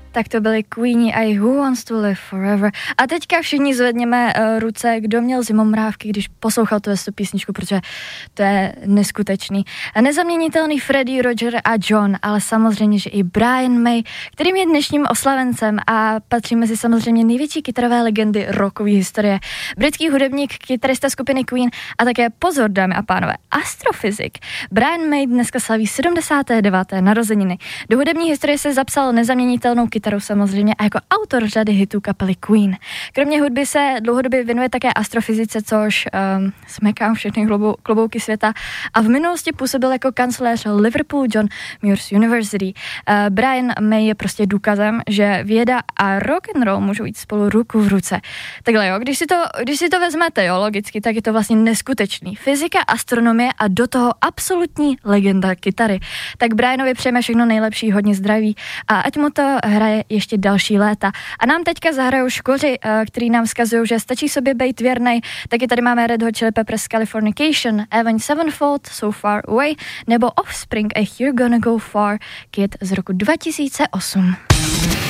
Tak to byly Queeni a Who Wants to Live Forever. A teďka všichni zvedněme ruce, kdo měl zimomrávky, když poslouchal tu písničku, protože to je neskutečný. Nezaměnitelný Freddie, Roger a John, ale samozřejmě, že i Brian May, kterým je dnešním oslavencem a patří mezi samozřejmě největší kytarové legendy rockové historie. Britský hudebník, kytarista skupiny Queen a také, pozor dámy a pánové, astrofyzik. Brian May dneska slaví 79. narozeniny. Do hudební historie se zapsal nezaměnitelnou kytarou samozřejmě a jako autor řady hitů kapely Queen. Kromě hudby se dlouhodobě věnuje také astrofyzice, což smekám všechny klobouky světa, a v minulosti působil jako kancléř Liverpool John Moores University. Brian May je prostě důkazem, že věda a rock and roll můžou jít spolu ruku v ruce. Takhle jo, když si to vezmete, jo, logicky, tak je to vlastně neskutečný. Fyzika, astronomie a do toho absolutní legenda kytary. Tak Brianovi přejeme všechno nejlepší, hodně zdraví a ať mu to hraje ještě další léta. A nám teďka zahrajou škoři, který nám vzkazují, že stačí sobě být věrnej. Taky tady máme Red Hot Chili Peppers Californication, Avenged Sevenfold, So Far Away, nebo Offspring a You're Gonna Go Far, Kid z roku 2008.